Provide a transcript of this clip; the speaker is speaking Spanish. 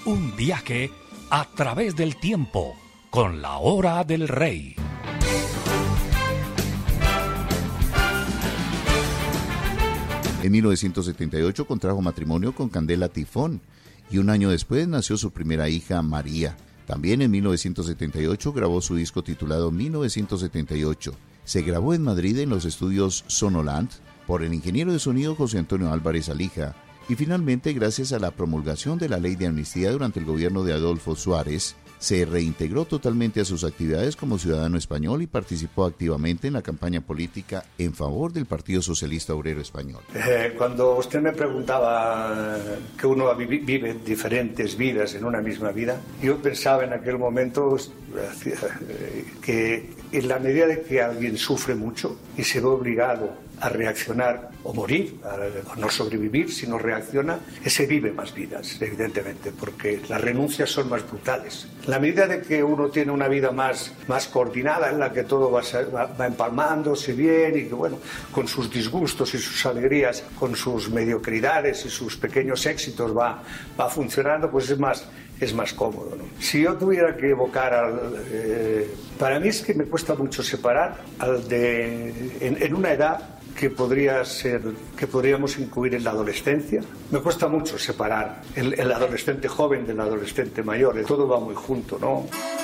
Un viaje a través del tiempo con la Hora del Rey. En 1978 contrajo matrimonio con Candela Tifón y un año después nació su primera hija, María. También en 1978 grabó su disco titulado 1978. Se grabó en Madrid en los estudios Sonoland por el ingeniero de sonido José Antonio Álvarez Alija. Y finalmente, gracias a la promulgación de la ley de amnistía durante el gobierno de Adolfo Suárez, se reintegró totalmente a sus actividades como ciudadano español y participó activamente en la campaña política en favor del Partido Socialista Obrero Español. Cuando usted me preguntaba que uno vive diferentes vidas en una misma vida, yo pensaba en aquel momento que en la medida de que alguien sufre mucho y se ve obligado a reaccionar o morir, a no sobrevivir, si no reacciona, ese vive más vidas, evidentemente, porque las renuncias son más brutales. En la medida de que uno tiene una vida más coordinada, en la que todo va empalmándose bien y que, bueno, con sus disgustos y sus alegrías, con sus mediocridades y sus pequeños éxitos va funcionando, pues es más cómodo, ¿no? Si yo tuviera que evocar para mí es que me cuesta mucho separar en una edad que podríamos incluir en la adolescencia. Me cuesta mucho separar el adolescente joven del adolescente mayor. Todo va muy junto, ¿no?